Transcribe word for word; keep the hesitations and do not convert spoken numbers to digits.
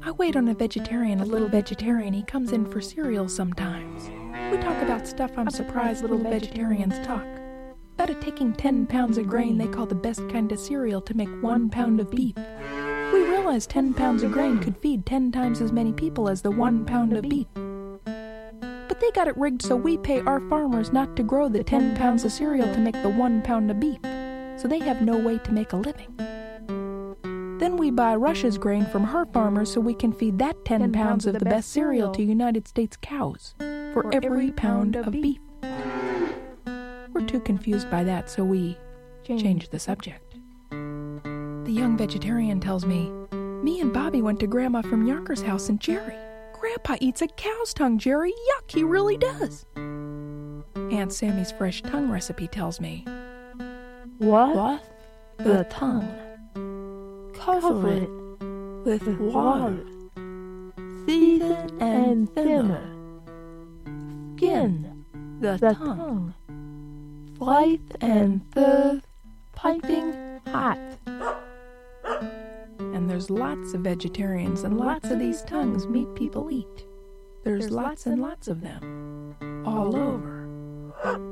I wait on a vegetarian, a little vegetarian. He comes in for cereal sometimes. We talk about stuff I'm surprised little vegetarians talk. About it taking ten pounds of grain they call the best kind of cereal to make one pound of beef. We realize ten pounds of grain could feed ten times as many people as the one pound of beef. But they got it rigged so we pay our farmers not to grow the ten pounds of cereal to make the one pound of beef, so they have no way to make a living. Then we buy Russia's grain from her farmers so we can feed that ten pounds of the best cereal to United States cows for every pound of beef. We're too confused by that, so we change the subject. The young vegetarian tells me, me and Bobby went to Grandma from Yonkers' house and Jerry. Grandpa eats a cow's tongue, Jerry. Yuck, he really does. Aunt Sammy's fresh tongue recipe tells me, What? What? The tongue. Cover it with water. Season and thinner. Skin the tongue. Light and serve piping hot. And there's lots of vegetarians and lots of these tongues meat people eat. There's lots and lots of them all over.